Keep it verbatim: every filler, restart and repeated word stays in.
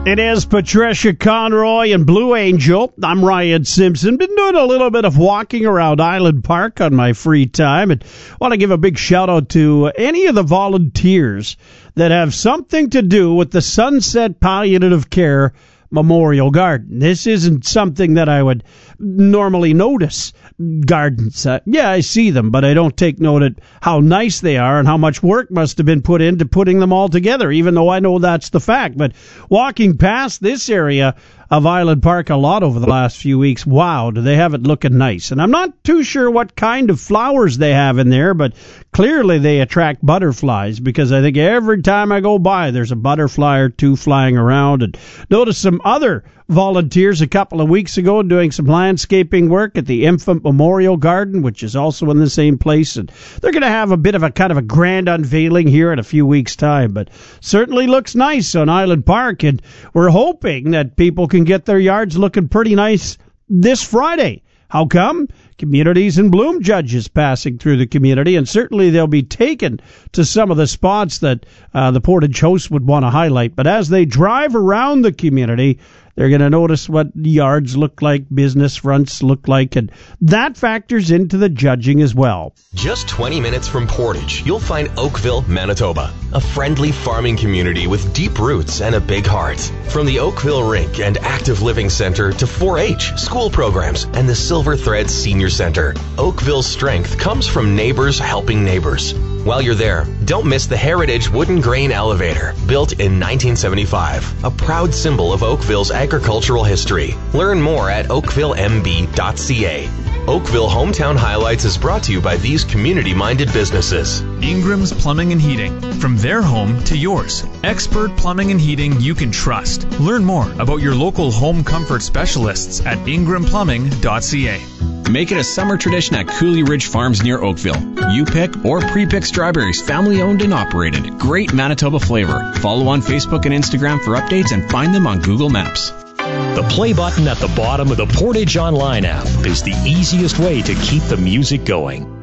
It is Patricia Conroy and Blue Angel. I'm Ryan Simpson. Been doing a little bit of walking around Island Park on my free time, and want to give a big shout out to any of the volunteers that have something to do with the Sunset Palliative Care Memorial Garden. This isn't something that I would normally notice. Gardens, uh, yeah, I see them, but I don't take note of how nice they are and how much work must have been put into putting them all together, even though I know that's the fact. But walking past this area of Island Park a lot over the last few weeks, wow, do they have it looking nice. And I'm not too sure what kind of flowers they have in there, but clearly they attract butterflies, because I think every time I go by there's a butterfly or two flying around. And notice some other volunteers a couple of weeks ago doing some landscaping work at the Infant Memorial Garden, which is also in the same place, and they're going to have a bit of a kind of a grand unveiling here in a few weeks' time. But certainly looks nice on Island Park, and we're hoping that people can get their yards looking pretty nice this Friday. How come? Communities in Bloom judges passing through the community, and certainly they'll be taken to some of the spots that uh, the Portage host would want to highlight. But as they drive around the community, they're going to notice what yards look like, business fronts look like, and that factors into the judging as well. Just twenty minutes from Portage, you'll find Oakville, Manitoba, a friendly farming community with deep roots and a big heart. From the Oakville Rink and Active Living Center to four H, school programs, and the Silver Thread Senior Center, Oakville's strength comes from neighbors helping neighbors. While you're there, don't miss the Heritage Wooden Grain Elevator, built in nineteen seventy-five, a proud symbol of Oakville's agricultural history. Learn more at oakville m b dot c a. Oakville Hometown Highlights is brought to you by these community-minded businesses. Ingram's Plumbing and Heating. From their home to yours. Expert plumbing and heating you can trust. Learn more about your local home comfort specialists at ingram plumbing dot c a. Make it a summer tradition at Cooley Ridge Farms near Oakville. You pick or pre-pick strawberries, family owned and operated. Great Manitoba flavor. Follow on Facebook and Instagram for updates and find them on Google Maps. The play button at the bottom of the Portage Online app is the easiest way to keep the music going.